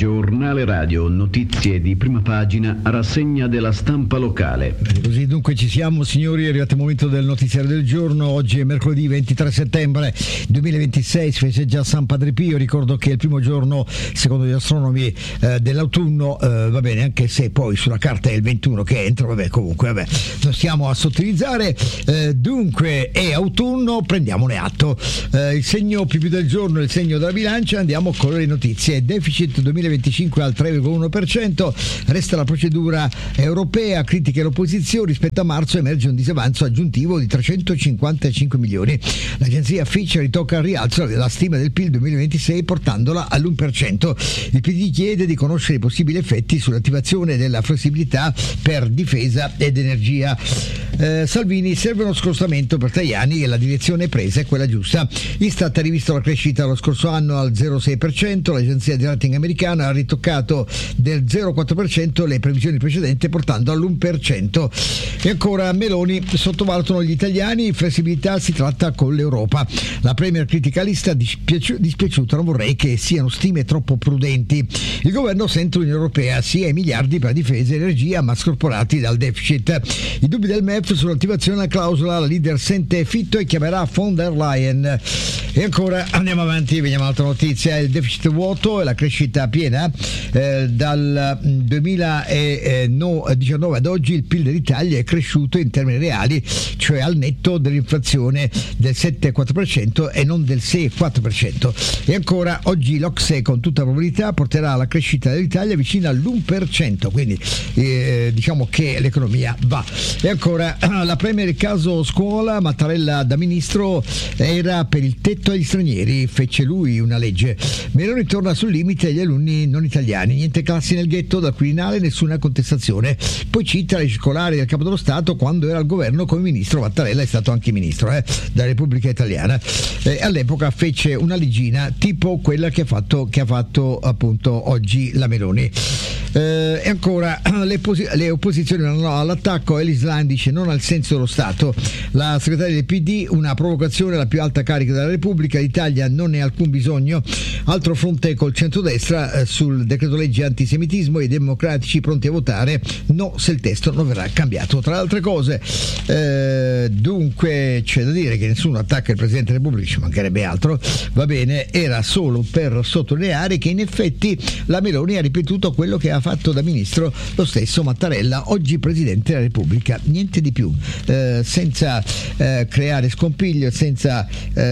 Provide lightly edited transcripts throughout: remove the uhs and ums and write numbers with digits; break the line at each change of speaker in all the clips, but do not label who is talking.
Giornale Radio, notizie di prima pagina, rassegna della stampa locale.
Bene, così dunque ci siamo, signori, è arrivato il momento del notiziario del giorno. Oggi è mercoledì 23 settembre 2026, si festeggia San Padre Pio. Ricordo che è il primo giorno, secondo gli astronomi, dell'autunno, va bene, anche se poi sulla carta è il 21 che entra, comunque, non stiamo a sottilizzare. Dunque è autunno, prendiamone atto. Il segno più del giorno è il segno della bilancia. Andiamo con le notizie. Deficit 2025 al 3,1%, resta la procedura europea, critiche l'opposizione, rispetto a marzo emerge un disavanzo aggiuntivo di 355 milioni. L'agenzia Fitch ritocca al rialzo la stima del PIL 2026 portandola all'1%. Il PD chiede di conoscere i possibili effetti sull'attivazione della flessibilità per difesa ed energia. Salvini, serve uno scostamento per Tajani e la direzione presa è quella giusta. Istat ha rivisto la crescita lo scorso anno al 0,6%, l'agenzia di rating americana ha ritoccato del 0,4% le previsioni precedenti portando all'1%. E ancora Meloni, sottovalutano gli italiani, flessibilità si tratta con l'Europa. La Premier critica lista, dispiaciuta, non vorrei che siano stime troppo prudenti. Il governo sente l'Unione Europea, sia i miliardi per difesa e energia ma scorporati dal deficit. I dubbi del MEF sull'attivazione della clausola, la leader sente Fitto e chiamerà von der Leyen. E ancora andiamo avanti, vediamo un'altra notizia. Il deficit vuoto e la crescita piena. Dal 2019 ad oggi il PIL dell'Italia è cresciuto in termini reali, cioè al netto dell'inflazione del 7,4% e non del 6,4%. E ancora oggi l'Ocse con tutta probabilità porterà la crescita dell'Italia vicina all'1%, quindi diciamo che l'economia va. E ancora la Premier, il caso scuola, Mattarella da ministro era per il tetto agli stranieri, fece lui una legge. Meloni torna sul limite agli alunni non italiani, niente classi nel ghetto, dal Quirinale nessuna contestazione. Poi cita le circolari del Capo dello Stato quando era al governo come ministro. Mattarella è stato anche ministro della Repubblica Italiana. All'epoca fece una leggina tipo quella che ha fatto appunto oggi la Meloni. E ancora le opposizioni vanno all'attacco. Elisland dice non al senso dello Stato. La segretaria del PD, una provocazione alla più alta carica della Repubblica, l'Italia non ne ha alcun bisogno. Altro fronte col centrodestra sul decreto legge antisemitismo, i democratici pronti a votare no se il testo non verrà cambiato. Tra le altre cose, dunque c'è da dire che nessuno attacca il Presidente della Repubblica, ci mancherebbe altro, va bene, era solo per sottolineare che in effetti la Meloni ha ripetuto quello che ha fatto da ministro lo stesso Mattarella, oggi Presidente della Repubblica, niente di più, senza creare scompiglio, senza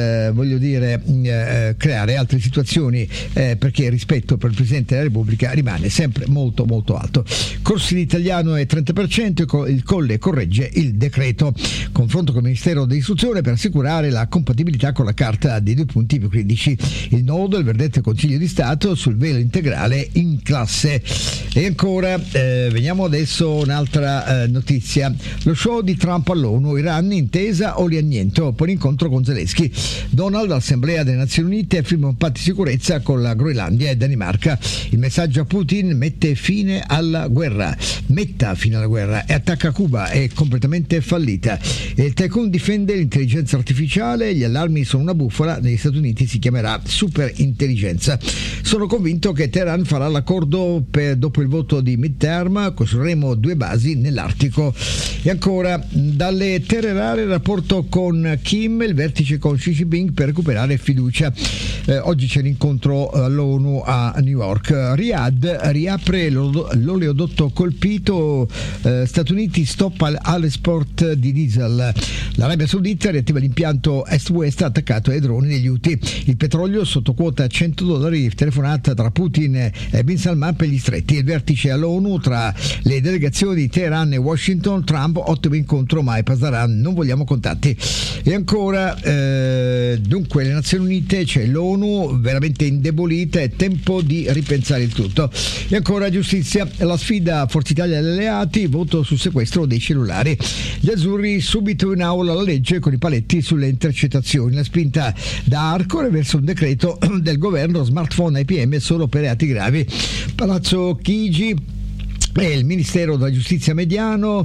creare altre situazioni, perché il rispetto per il Presidente della Repubblica rimane sempre molto molto alto. Corsi di italiano è 30%, il Colle corregge il decreto. Confronto con il Ministero dell'Istruzione per assicurare la compatibilità con la carta dei 2 punti più critici. Il nodo, il verdetto del Consiglio di Stato sul velo integrale in classe. E ancora vediamo adesso un'altra notizia. Lo show di Trump all'ONU, Iran intesa o li anniento, poi l'incontro con Zelensky. Donald all'Assemblea delle Nazioni Unite firma un patto di sicurezza con la Groenlandia e Danimarca. Il messaggio a Putin: metta fine alla guerra e attacca Cuba, è completamente fallita. E il tycoon difende l'intelligenza artificiale, gli allarmi sono una bufala, negli Stati Uniti si chiamerà super intelligenza. Sono convinto che Teheran farà l'accordo dopo il voto di midterm, costruiremo 2 basi nell'Artico. E ancora dalle terre rare il rapporto con Kim, il vertice con Xi Jinping per recuperare fiducia. Oggi c'è l'incontro all'ONU a New York. Riyadh riapre l'oleodotto colpito, Stati Uniti stop all'esport di diesel. L'Arabia Saudita riattiva l'impianto Est-West attaccato ai droni degli Houthi. Il petrolio sotto quota $100, telefonata tra Putin e Bin Salman per gli stretti. Il vertice all'ONU tra le delegazioni di Teheran e Washington. Trump, ottimo incontro, ma Pasaran non vogliamo contatti. E ancora dunque le Nazioni Unite, c'è l'ONU veramente indebolita, è tempo di ripensare il tutto. E ancora giustizia, la sfida Forza Italia agli alleati, voto sul sequestro dei cellulari. Gli azzurri subito in aula la legge con i paletti sulle intercettazioni, la spinta da Arcore verso un decreto del governo smartphone ai PM solo per reati gravi. Palazzo Chigi e il Ministero della Giustizia Mediano,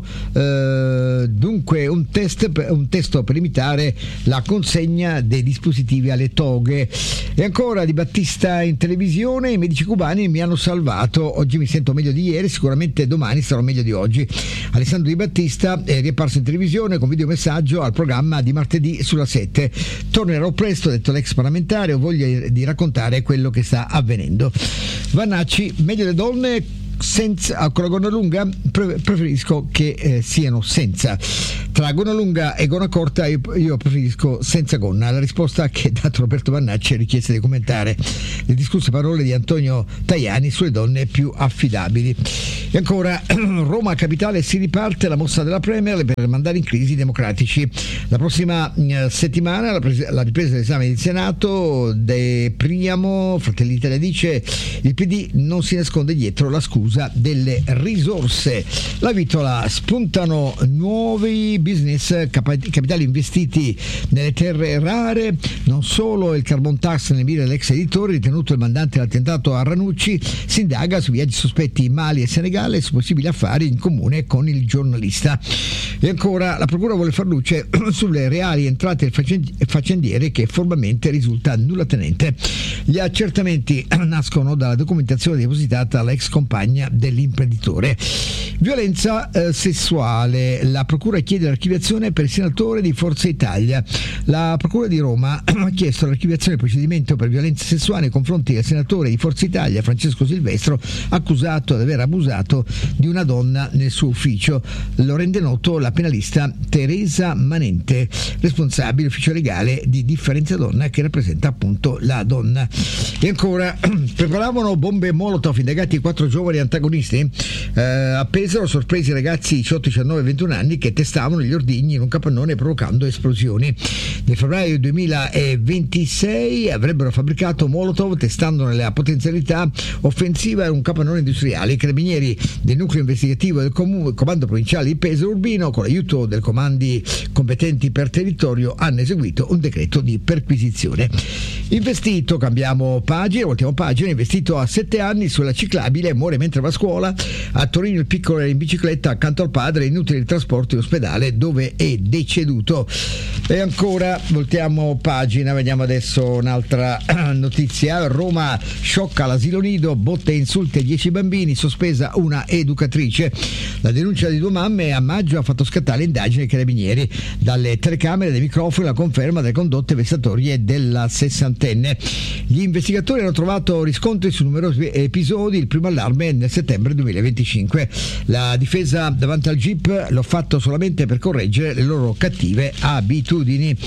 dunque un testo per limitare la consegna dei dispositivi alle toghe. E ancora Di Battista in televisione: i medici cubani mi hanno salvato, oggi mi sento meglio di ieri, sicuramente domani sarò meglio di oggi. Alessandro Di Battista è riapparso in televisione con videomessaggio al programma di martedì sulla 7. Tornerò presto, ha detto l'ex parlamentare, ho voglia di raccontare quello che sta avvenendo. Vannacci: meglio le donne senza, con la gonna lunga? Preferisco che siano senza. Tra gonna lunga e gonna corta io preferisco senza gonna. La risposta che ha dato Roberto Vannacci è richiesta di commentare le discusse parole di Antonio Tajani sulle donne più affidabili. E ancora Roma Capitale, si riparte la mossa della Premier per mandare in crisi i democratici. La prossima settimana la ripresa dell'esame del Senato. De Priamo, Fratelli d'Italia dice: il PD non si nasconde dietro la scusa delle risorse. La Vitola: spuntano nuovi business, capitali investiti nelle terre rare. Non solo il carbon tax nelle mire dell'ex editore ritenuto il mandante dell'attentato a Ranucci, si indaga su viaggi sospetti in Mali e Senegale e su possibili affari in comune con il giornalista. E ancora la procura vuole far luce sulle reali entrate faccendiere che formalmente risulta nulla tenente. Gli accertamenti nascono dalla documentazione depositata all'ex compagna dell'imprenditore. Violenza sessuale, la procura chiede l'archiviazione per il senatore di Forza Italia. La procura di Roma ha chiesto l'archiviazione del procedimento per violenza sessuale nei confronti del senatore di Forza Italia Francesco Silvestro, accusato di aver abusato di una donna nel suo ufficio. Lo rende noto la penalista Teresa Manente, responsabile ufficio legale di Differenza Donna, che rappresenta appunto la donna. E ancora preparavano bombe Molotov, indagati 4 giovani antagonisti. A Pesaro sorpresi i ragazzi 18, 19 e 21 anni che testavano gli ordigni in un capannone provocando esplosioni. Nel febbraio 2026 avrebbero fabbricato Molotov testandone la potenzialità offensiva in un capannone industriale. I carabinieri del nucleo investigativo del comando provinciale di Pesaro Urbino, con l'aiuto del comandi competenti per territorio, hanno eseguito un decreto di perquisizione. Investito, cambiamo pagina, voltiamo pagina. Investito a 7 anni sulla ciclabile, muore mentre va a scuola. A Torino il piccolo era in bicicletta accanto al padre, inutile il trasporto in ospedale dove è deceduto. E ancora voltiamo pagina, vediamo adesso un'altra notizia. Roma sciocca l'asilo nido, botte e insulti a 10 bambini, sospesa una educatrice. La denuncia di 2 mamme a maggio ha fatto scattare indagini ai carabinieri. Dalle telecamere e dai microfoni la conferma delle condotte vessatorie della sessantenne. Gli investigatori hanno trovato riscontri su numerosi episodi, il primo allarme nel settembre 2025. La difesa davanti al GIP: l'ho fatto solamente per correggere le loro cattive abitudini.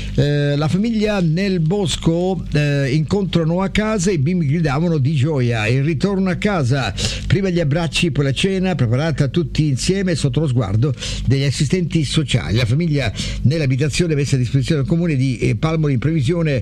La famiglia nel bosco, incontrano a casa, i bimbi gridavano di gioia, il ritorno a casa, prima gli abbracci, poi la cena preparata tutti insieme sotto lo sguardo degli assistenti sociali. La famiglia nell'abitazione messa a disposizione del comune di Palmoli in previsione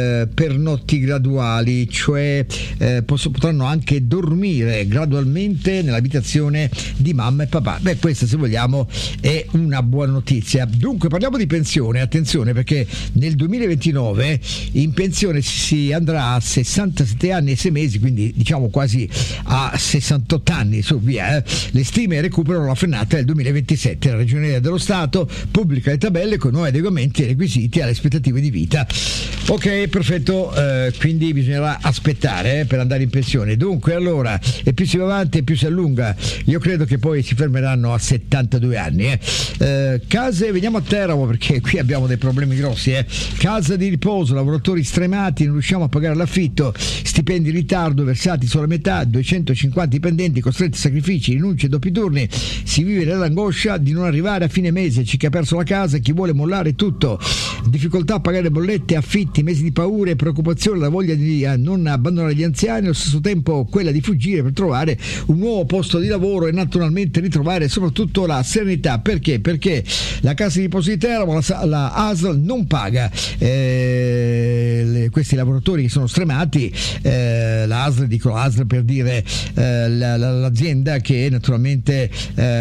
per notti graduali, cioè potranno anche dormire gradualmente nell'abitazione di mamma e papà. Beh, questa, se vogliamo, è una buona notizia. Dunque parliamo di pensione, attenzione, perché nel 2029 in pensione si andrà a 67 anni e 6 mesi, quindi diciamo quasi a 68 anni su via. Le stime recuperano la frenata del 2027. La Ragioneria dello Stato pubblica le tabelle con nuovi adeguamenti e requisiti alle aspettative di vita. Ok, perfetto, quindi bisognerà aspettare per andare in pensione. Dunque, allora, e più si va avanti e più si allunga. Io credo che poi si fermeranno a 72 anni. Case, veniamo a Teramo, perché qui abbiamo dei problemi grossi. Casa di riposo, lavoratori stremati, non riusciamo a pagare l'affitto, stipendi in ritardo, versati solo a metà, 250 dipendenti costretti a sacrifici, rinunce e doppi turni. Si vive nell'angoscia di non arrivare a fine mese, c'è chi ha perso la casa, chi vuole mollare tutto. Difficoltà a pagare bollette, affitti, mesi di paure, preoccupazione, la voglia di non abbandonare gli anziani, allo stesso tempo quella di fuggire per trovare un nuovo posto di lavoro e naturalmente ritrovare soprattutto la serenità. Perché perché la Cassa di Depositi di Teramo, la ASL non paga questi lavoratori che sono stremati. La ASL, dico ASL per dire l'azienda che naturalmente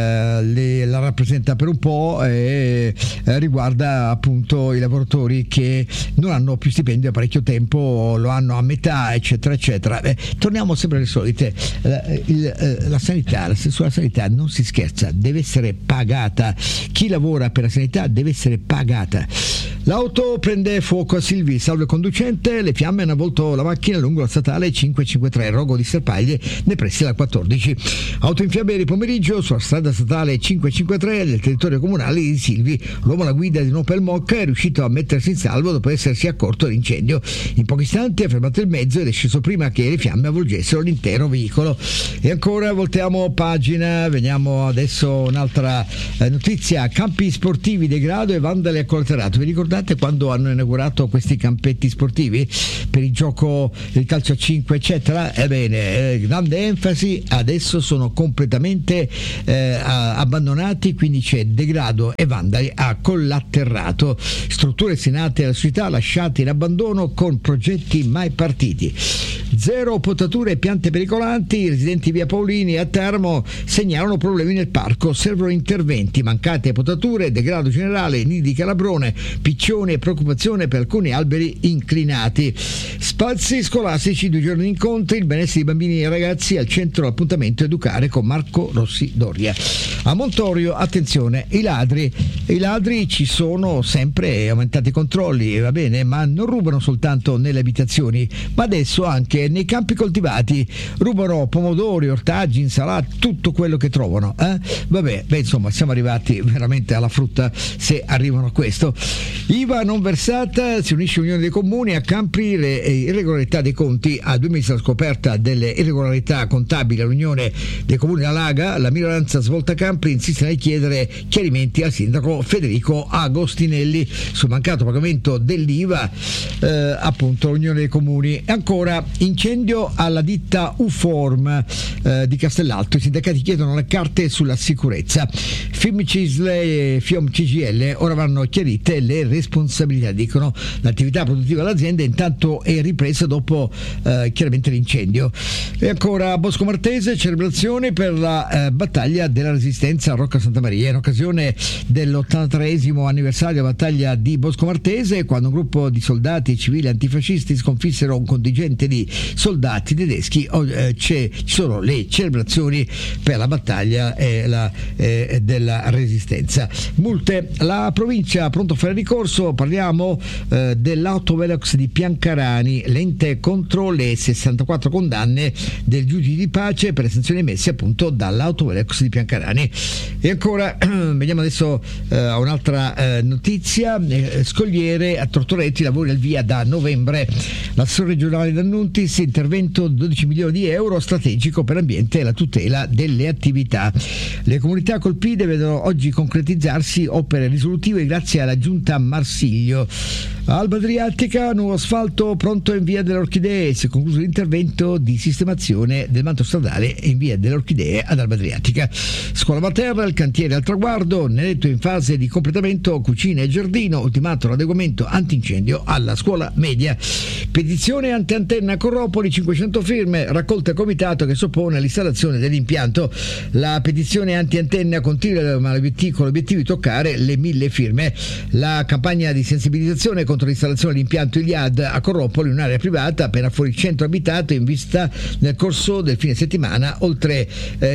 la rappresenta per un po', e riguarda appunto i lavoratori che non hanno più stipendio da parecchio tempo, lo hanno a metà, eccetera eccetera. Torniamo sempre alle solite. La sanità, sulla sanità non si scherza, deve essere pagata. Chi lavora per la sanità deve essere pagata. L'auto prende fuoco a Silvi, salve conducente, le fiamme hanno avvolto la macchina lungo la statale 553, Rogo di Serpaglie, nei pressi della 14. Auto infiammevoli pomeriggio sulla strada statale 553 nel territorio comunale di Silvi. L'uomo alla guida di un Opel Mokka è riuscito a mettersi in salvo dopo essersi accorto dell'incendio. In pochi istanti ha fermato il mezzo ed è sceso prima che le fiamme avvolgessero l'intero veicolo. E ancora voltiamo pagina, vediamo adesso un'altra notizia: campi sportivi, degrado e vandali a Colterato. Vi ricordate quando hanno inaugurato questi campetti sportivi per il gioco del calcio a 5 eccetera? Ebbene, grande enfasi, adesso sono completamente abbandonati, quindi c'è degrado e vandali a Collatterrato, strutture destinate alla società lasciate in abbandono con progetti mai partiti. Zero potature e piante pericolanti. I residenti via Paolini a Teramo segnalano problemi nel parco, servono interventi, mancate potature, degrado generale, nidi di calabrone, piccioni e preoccupazione per alcuni alberi inclinati. Spazi scolastici, 2 giorni di incontri, il benessere di bambini e ragazzi al centro dell'appuntamento Educare con Marco Rossi Doria. A Montorio, attenzione, i ladri ci sono sempre, aumentati i controlli, va bene, ma non rubano soltanto nelle abitazioni, ma adesso anche nei campi coltivati, rubano pomodori, ortaggi, insalate, tutto quello che trovano. Vabbè, insomma, siamo arrivati veramente alla frutta se arrivano a questo. IVA non versata, si unisce l'Unione dei Comuni a Campri, le irregolarità dei conti. A 2 mesi dalla scoperta delle irregolarità contabili all'Unione dei Comuni della Laga, la minoranza svolta Campri insiste nel chiedere chiarimenti al sindaco Federico Agostinelli sul mancato pagamento dell'IVA, appunto l'Unione dei Comuni. E ancora, incendio alla ditta Uform di Castellalto, i sindacati chiedono le carte sulla sicurezza. FIM CGL ora vanno chiarite le responsabilità, dicono. L'attività produttiva dell'azienda intanto è ripresa dopo chiaramente l'incendio. E ancora Bosco Martese, celebrazioni per la battaglia della Resistenza a Rocca Santa Maria in occasione dell'83esimo anniversario della battaglia di Bosco Martese, quando un gruppo di soldati e civili antifascisti sconfissero un contingente di soldati tedeschi. Ci sono le celebrazioni per la battaglia della Resistenza. Multe, la provincia pronto a fare ricorso, parliamo dell'autovelox di Piancarani, l'ente contro le 64 condanne del giudice di pace per le sanzioni emesse appunto dall'autovelox di Piancarani. E ancora vediamo adesso a un'altra notizia: Scogliere a Tortoretti, lavori al via da novembre. L'assessore regionale D'Annuntis, intervento 12 milioni di euro strategico per l'ambiente e la tutela delle attività. Le comunità colpite vedono oggi concretizzarsi opere risolutive grazie alla giunta Marsiglio. Alba Adriatica, nuovo asfalto pronto in via delle Orchidee, si è concluso l'intervento di sistemazione del manto stradale in via delle Orchidee ad Alba Adriatica. Scuola materna, il cantiere al traguardo, Neletto in fase di completamento, cucina e giardino, ultimato l'adeguamento antincendio alla scuola media. Petizione anti-antenna Corropoli, 500 firme, raccolta il comitato che si oppone all'installazione dell'impianto. La petizione anti-antenna continua con l'obiettivo di toccare le 1000 firme. La campagna di sensibilizzazione contro l'installazione dell'impianto Iliad a Corropoli, un'area privata appena fuori il centro abitato, in vista nel corso del fine settimana oltre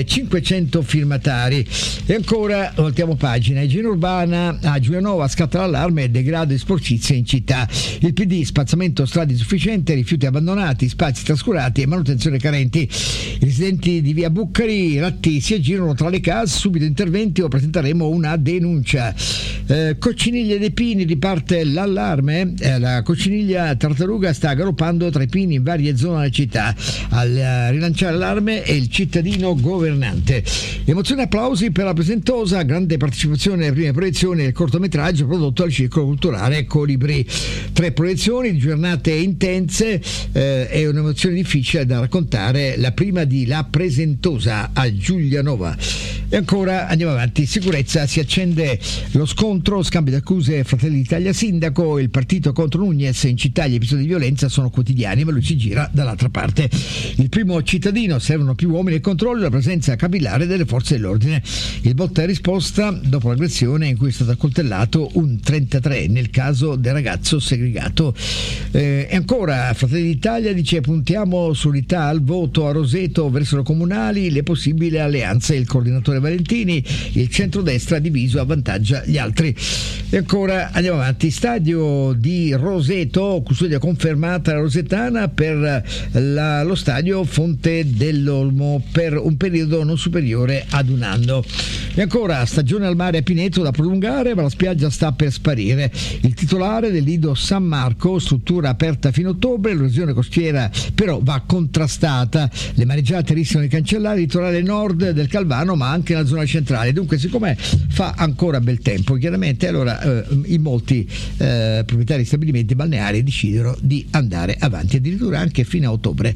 500 firmatari. E ancora voltiamo pagina. Igiene urbana, a Giulianova scatta l'allarme, degrado e sporcizia in città. Il PD, spazzamento strade insufficiente, rifiuti abbandonati, spazi trascurati e manutenzione carenti. I residenti di via Buccari, Ratti si aggirano tra le case, subito interventi o presenteremo una denuncia. Cocciniglia dei Pini, riparte l'allarme. La cocciniglia tartaruga sta galoppando tra i pini in varie zone della città. Al rilanciare l'allarme è il cittadino governante. Emozioni e applausi per la Presentosa, grande partecipazione alle prime proiezioni del cortometraggio prodotto al Circolo Culturale Colibri. 3 proiezioni, giornate intense, è un'emozione difficile da raccontare, la prima di La Presentosa a Giulianova. E ancora andiamo avanti, sicurezza. Trezza si accende lo scontro, scambio di accuse Fratelli d'Italia sindaco, il partito contro Nunez, in città gli episodi di violenza sono quotidiani, ma lui si gira dall'altra parte. Il primo cittadino, servono più uomini e controlli, la presenza capillare delle forze dell'ordine. Il botta e risposta dopo l'aggressione in cui è stato accoltellato un 33 nel caso del ragazzo segregato. E ancora Fratelli d'Italia dice: puntiamo sull'unità al voto a Roseto verso le comunali, le possibili alleanze. Il coordinatore Valentini, il centrodestra diviso avvantaggia gli altri. E ancora andiamo avanti, stadio di Roseto, custodia confermata rosetana per lo stadio Fonte dell'Olmo per un periodo non superiore ad un anno. E ancora stagione al mare a Pineto da prolungare, ma la spiaggia sta per sparire. Il titolare del lido San Marco, struttura aperta fino a ottobre, l'erosione costiera però va contrastata, le mareggiate rischiano di cancellare il litorale nord del Calvano ma anche la zona centrale. Dunque, siccome fa ancora bel tempo, chiaramente allora in molti proprietari di stabilimenti balneari decidono di andare avanti addirittura anche fino a ottobre.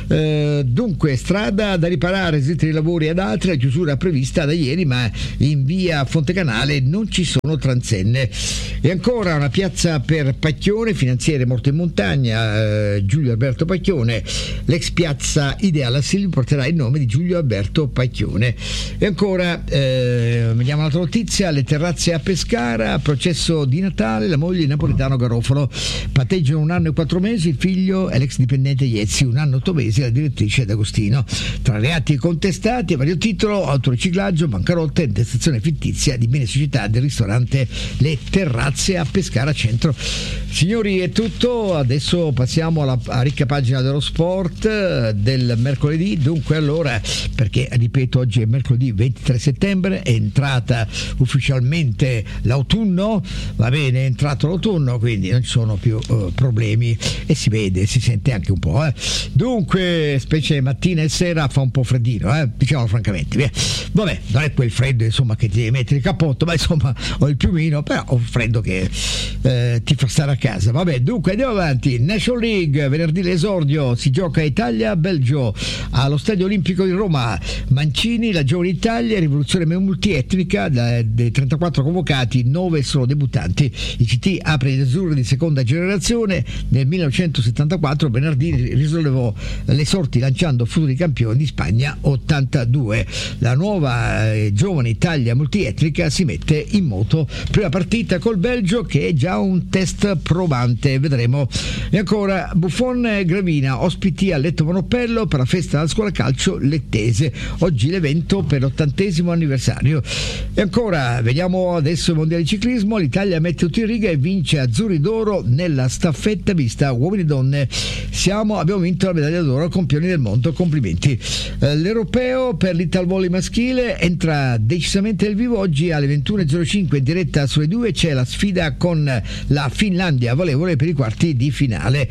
Dunque, strada da riparare, eseguiti i lavori ad altri, la chiusura prevista da ieri, ma in via Fontecanale non ci sono transenne. E ancora una piazza per Pacchione, finanziere morto in montagna, Giulio Alberto Pacchione. L'ex piazza Ideale a Silvio porterà il nome di Giulio Alberto Pacchione. E ancora vediamo un'altra notizia, le terrazze a Pescara, processo di Natale, la moglie di Napolitano Garofalo, patteggiano 1 anno e 4 mesi, il figlio è l'ex dipendente Iezzi, 1 anno e 8 mesi la direttrice D'Agostino. Tra reati contestati a vario titolo, autoriciclaggio, bancarotta e intestazione fittizia di beni e società del ristorante Le Terrazze a Pescara Centro. Signori, è tutto, adesso passiamo alla ricca pagina dello sport del mercoledì. Dunque, allora, perché ripeto, oggi è mercoledì 23 settembre, è entrata ufficialmente l'autunno, va bene, è entrato l'autunno, quindi non ci sono più problemi e si vede, si sente anche un po'. Dunque, specie mattina e sera fa un po' freddino, diciamo francamente, via. Vabbè, non è quel freddo insomma che ti devi mettere il cappotto, ma insomma ho il piumino, però ho un freddo che ti fa stare a casa. Vabbè, dunque andiamo avanti. National League, venerdì l'esordio, si gioca Italia-Belgio allo Stadio Olimpico di Roma. Mancini, la giovane Italia, rivoluzione multietnica, dei 34 convocati 9 sono debuttanti. Il CT apre gli azzurri di seconda generazione. Nel 1974 Bernardini risollevò le sorti lanciando futuri campioni di Spagna 82. La nuova giovane Italia multietnica si mette in moto, prima partita col Belgio che è già un test probante, vedremo. E ancora Buffon e Gravina, ospiti al Letto Monopello per la festa della scuola calcio lettese, oggi l'evento per l'80° anniversario. E ancora vediamo adesso i mondiali di ciclismo, l'Italia mette tutto in riga e vince azzurri d'oro nella staffetta vista uomini e donne. Abbiamo vinto la medaglia d'oro campioni del mondo, complimenti. L'europeo per l'Italvolley maschile entra decisamente nel vivo, oggi alle 21.05 in diretta sulle 2 c'è la sfida con la Finlandia valevole per i quarti di finale.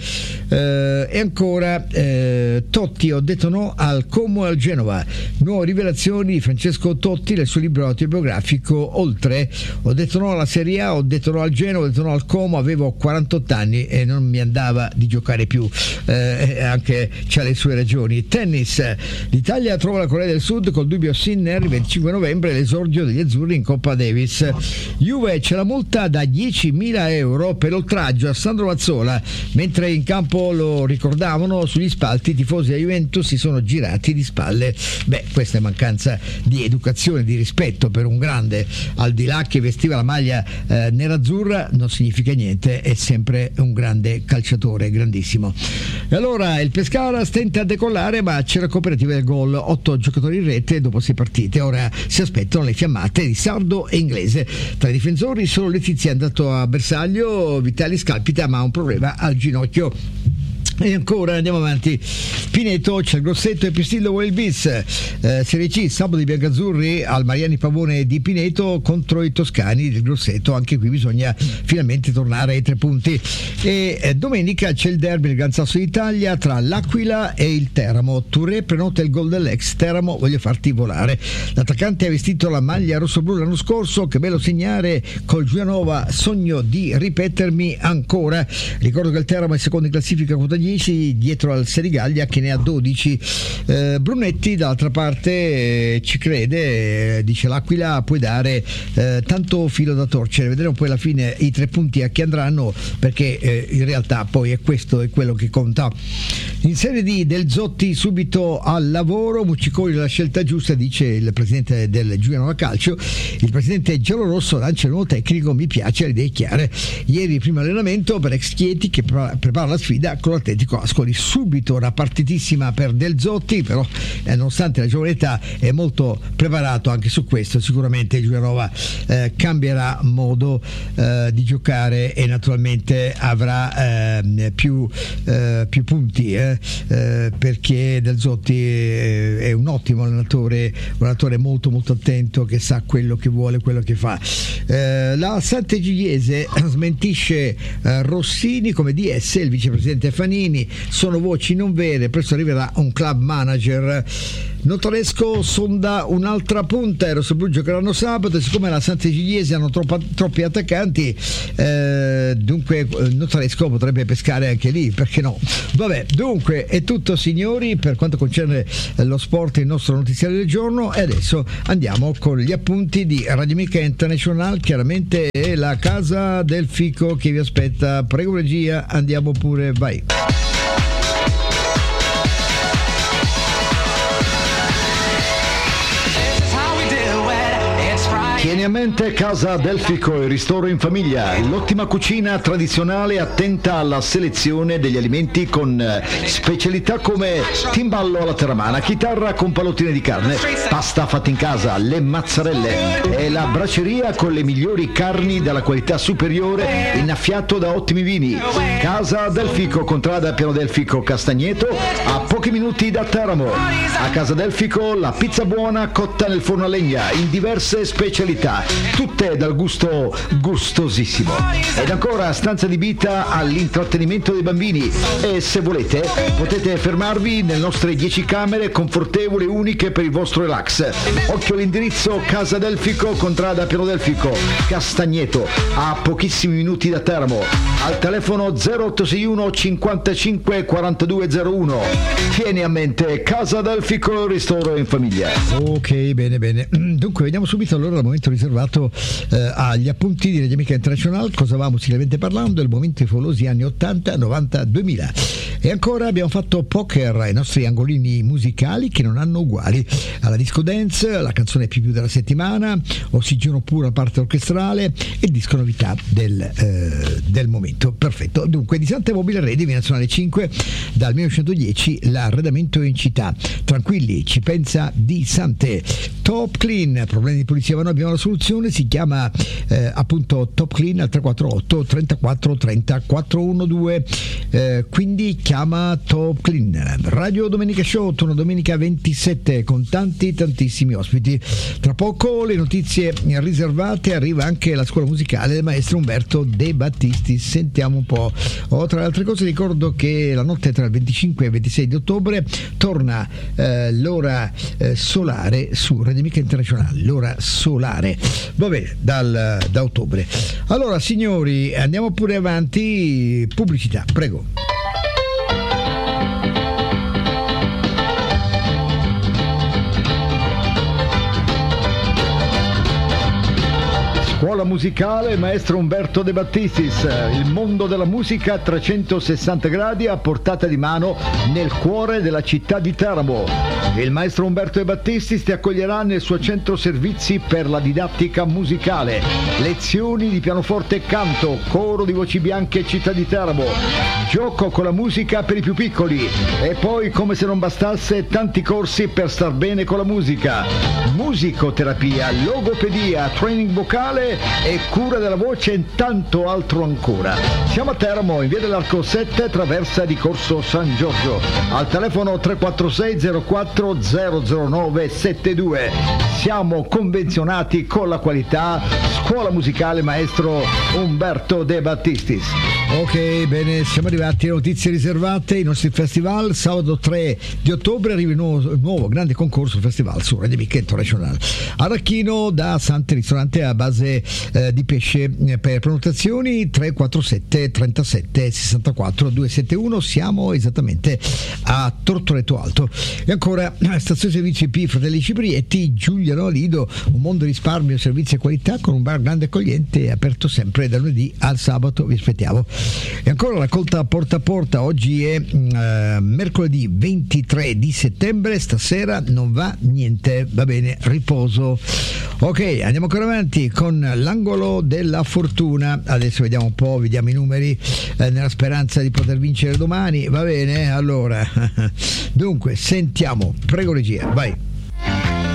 E ancora Totti, ho detto no al Como e al Genova, nuove rivelazioni di Francesco Totti nel suo libro autobiografico Oltre, ho detto no alla Serie A, ho detto no al Genova, ho detto no al Como, avevo 48 anni e non mi andava di giocare più, anche c'ha le sue ragioni. Tennis, l'Italia trova la Corea del Sud col dubbio Sinner il 25 novembre, l'esordio degli azzurri in Coppa Davis. Juve, c'è la multa da 10.000 euro per oltraggio a Sandro Mazzola, mentre in campo lo ricordavano sugli spalti i tifosi della Juventus si sono girati di spalle. Beh, questa è mancanza di educazione, di rispetto per un grande, al di là che vestiva la maglia nerazzurra non significa niente, è sempre un grande calciatore, grandissimo. E allora il Pescara stenta a decollare, ma c'è la cooperativa del gol, 8 giocatori in rete dopo 6 partite, ora si aspettano le fiammate di Sardo e Inglese. Tra i difensori solo Letizia è andato a bersaglio, Vitali scalpita ma ha un problema al ginocchio. E ancora andiamo avanti, Pineto, c'è il Grosseto e Pistillo vuole il bis. Serie C, sabato di biancazzurri al Mariani Pavone di Pineto contro i toscani del Grosseto, anche qui bisogna finalmente tornare ai 3 punti. E domenica c'è il derby del Gran Sasso d'Italia tra l'Aquila e il Teramo. Touré prenota il gol dell'ex Teramo, voglio farti volare. L'attaccante ha vestito la maglia rossoblu l'anno scorso, che bello segnare col Giulianova, sogno di ripetermi ancora. Ricordo che il Teramo è secondo in classifica contagli 10 dietro al Senigallia che ne ha 12. Brunetti dall'altra parte ci crede, dice l'Aquila puoi dare tanto filo da torcere, vedremo poi alla fine i 3 punti a chi andranno, perché in realtà poi questo è quello che conta. In Serie D Del Zotti subito al lavoro, Muccicoli la scelta giusta, dice il presidente del Giulianova Calcio. Il presidente giallorosso lancia il nuovo tecnico, mi piace, le idee chiare. Ieri primo allenamento per ex Chieti che prepara la sfida con l'Atletico Ascoli. Subito una partitissima per Del Zotti, però nonostante la giovane età è molto preparato anche su questo. Sicuramente Giulianova cambierà modo di giocare e naturalmente avrà più punti, perché Del Zotti è un ottimo allenatore, un allenatore molto molto attento, che sa quello che vuole, quello che fa. La Sant'Egidiese smentisce Rossini come DS, il vicepresidente Fanini, sono voci non vere, presto arriverà un club manager. Notaresco sonda un'altra punta, i rossoblù giocheranno sabato e siccome la Sant'Egidiese hanno troppi attaccanti, dunque Notaresco potrebbe pescare anche lì, perché no? Vabbè, dunque è tutto signori per quanto concerne lo sport, il nostro notiziario del giorno, e adesso andiamo con gli appunti di Radio Amica International. Chiaramente è la Casa del Fico che vi aspetta, prego regia, andiamo pure, vai.
Tieni a mente Casa del Fico, il ristoro in famiglia, l'ottima cucina tradizionale attenta alla selezione degli alimenti con specialità come timballo alla terramana, chitarra con pallottine di carne, pasta fatta in casa, le mazzarelle e la braceria con le migliori carni della qualità superiore, innaffiato da ottimi vini. Casa del Fico, contrada Piano del Fico Castagneto, a pochi minuti da Teramo. A Casa del Fico la pizza buona cotta nel forno a legna in diverse specialità, tutte dal gusto gustosissimo. Ed ancora stanza adibita all'intrattenimento dei bambini e se volete potete fermarvi nelle nostre 10 camere confortevoli e uniche per il vostro relax. Occhio all'indirizzo: Casa del Fico, contrada Piano del Fico Castagneto, a pochissimi minuti da Teramo, al telefono 0861 55 4201. Tieni a mente Casa del Fico, ristoro in famiglia.
Ok, bene. Dunque vediamo subito allora il momento riservato agli appunti di Radio Amica International. Cosa va musicalmente parlando? Il momento favolosi anni 80, 90, 2000. E ancora abbiamo fatto poker ai nostri angolini musicali che non hanno uguali. Alla disco dance, la canzone più della settimana, ossigeno puro a parte orchestrale e disco novità del momento. Perfetto. Dunque di Sante Mobile Arredi, nazionale 5, dal 1910 l'arredamento in città. Tranquilli, ci pensa di Sante. Top Clean, problemi di pulizia vanno, abbiamo la soluzione, si chiama appunto Top Clean al 348 34 30 412, quindi chiama Top Clean. Radio Domenica Show, torno domenica 27 con tantissimi ospiti. Tra poco le notizie riservate, arriva anche la scuola musicale del maestro Umberto De Battisti, sentiamo un po'. Tra le altre cose ricordo che la notte tra il 25 e il 26 di ottobre torna l'ora solare su Radio Amica Internazionale, l'ora solare, vabbè, da ottobre. Allora signori, andiamo pure avanti, pubblicità, prego.
Scuola musicale maestro Umberto De Battistis, il mondo della musica a 360 gradi a portata di mano nel cuore della città di Teramo. Il maestro Umberto De Battistis ti accoglierà nel suo centro servizi per la didattica musicale, lezioni di pianoforte e canto, coro di voci bianche città di Teramo, gioco con la musica per i più piccoli e poi, come se non bastasse, tanti corsi per star bene con la musica, musicoterapia, logopedia, training vocale e cura della voce e tanto altro ancora. Siamo a Teramo, in via dell'Arco 7, traversa di Corso San Giorgio, al telefono 346 04 009 72. Siamo convenzionati con la qualità. Scuola musicale maestro Umberto De Battistis.
Ok, bene, siamo arrivati alle notizie riservate, i nostri festival. Sabato 3 di ottobre arriva il nuovo grande concorso festival su Radio Amica Internazionale. Arracchino da Sante, ristorante a base di pesce. Per prenotazioni 347 37 64 271, siamo esattamente a Tortoreto Alto. E ancora stazione servizi P Fratelli Ciprietti, Giuliano Lido, un mondo di risparmio, servizi e qualità con un bar grande e accogliente, aperto sempre da lunedì al sabato, vi aspettiamo. E ancora la raccolta porta a porta, oggi è mercoledì 23 di settembre, stasera non va niente, va bene, riposo. Ok, andiamo ancora avanti con l'angolo della fortuna. Adesso vediamo un po', vediamo i numeri nella speranza di poter vincere domani, va bene? Allora, dunque, sentiamo, prego regia, vai.